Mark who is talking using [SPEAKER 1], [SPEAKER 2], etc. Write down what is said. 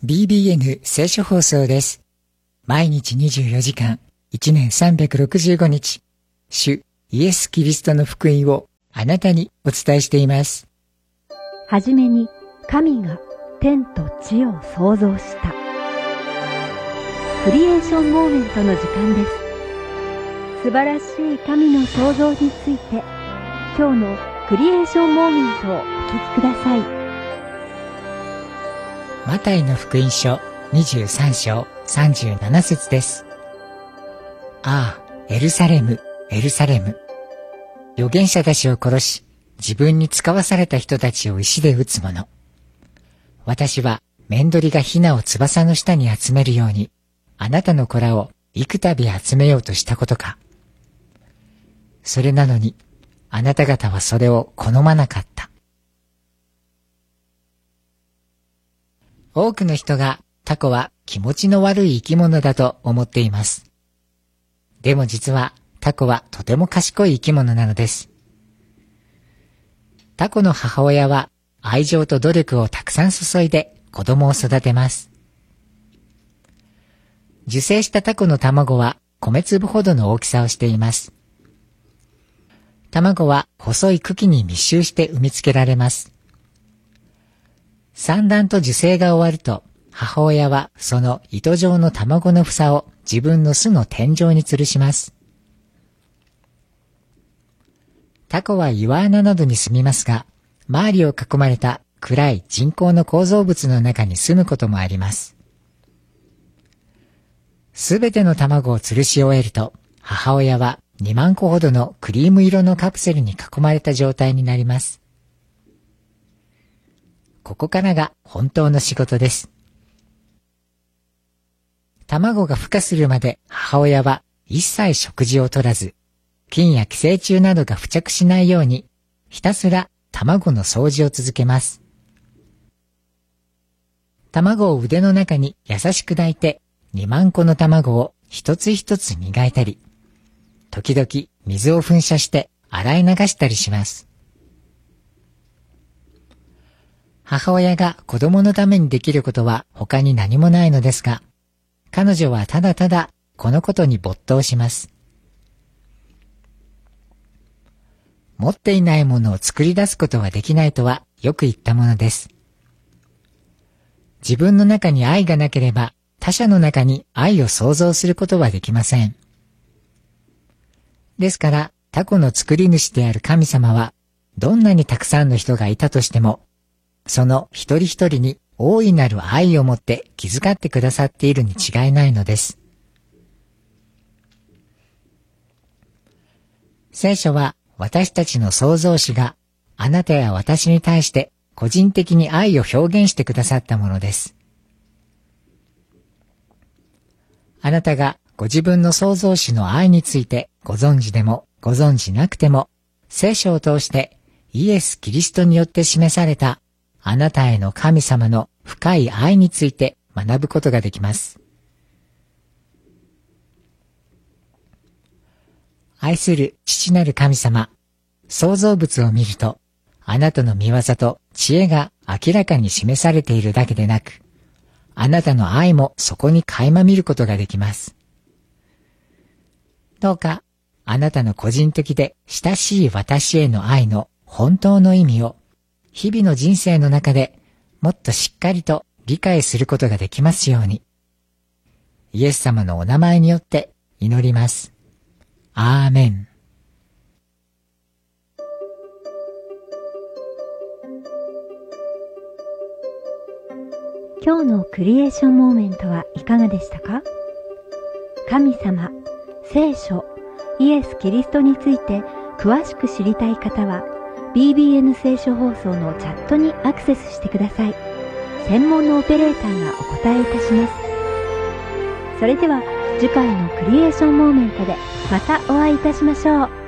[SPEAKER 1] BBN 聖書放送です。毎日24時間、1年365日、主イエス・キリストの福音をあなたにお伝えしています。
[SPEAKER 2] はじめに神が天と地を創造した。クリエーションモーメントの時間です。素晴らしい神の創造について、今日のクリエーションモーメントをお聞きください。
[SPEAKER 1] マタイの福音書23章37節です。ああ、エルサレム、エルサレム。預言者たちを殺し、自分に使わされた人たちを石で撃つ者。私は、メンドリがヒナを翼の下に集めるように、あなたの子らを幾度集めようとしたことか。それなのに、あなた方はそれを好まなかった。多くの人がタコは気持ちの悪い生き物だと思っています。でも実はタコはとても賢い生き物なのです。タコの母親は愛情と努力をたくさん注いで子供を育てます。受精したタコの卵は米粒ほどの大きさをしています。卵は細い茎に密集して産みつけられます。産卵と受精が終わると、母親はその糸状の卵の房を自分の巣の天井に吊るします。タコは岩穴などに住みますが、周りを囲まれた暗い人工の構造物の中に住むこともあります。すべての卵を吊るし終えると、母親は2万個ほどのクリーム色のカプセルに囲まれた状態になります。ここからが本当の仕事です。卵が孵化するまで母親は一切食事を取らず、菌や寄生虫などが付着しないように、ひたすら卵の掃除を続けます。卵を腕の中に優しく抱いて、2万個の卵を一つ一つ磨いたり、時々水を噴射して洗い流したりします。母親が子供のためにできることは他に何もないのですが、彼女はただただこのことに没頭します。持っていないものを作り出すことはできないとはよく言ったものです。自分の中に愛がなければ他者の中に愛を創造することはできません。ですからタコの作り主である神様はどんなにたくさんの人がいたとしても、その一人一人に大いなる愛を持って気遣ってくださっているに違いないのです。聖書は私たちの創造主があなたや私に対して個人的に愛を表現してくださったものです。あなたがご自分の創造主の愛についてご存知でもご存知なくても、聖書を通してイエス・キリストによって示されたあなたへの神様の深い愛について学ぶことができます。愛する父なる神様、創造物を見ると、あなたの御業と知恵が明らかに示されているだけでなく、あなたの愛もそこに垣間見ることができます。どうか、あなたの個人的で親しい私への愛の本当の意味を、日々の人生の中でもっとしっかりと理解することができますように。イエス様のお名前によって祈ります。アーメン。
[SPEAKER 2] 今日のクリエーションモーメントはいかがでしたか？神様、聖書、イエス・キリストについて詳しく知りたい方は、BBN 聖書放送のチャットにアクセスしてください。専門のオペレーターがお答えいたします。それでは次回のクリエーションモーメントでまたお会いいたしましょう。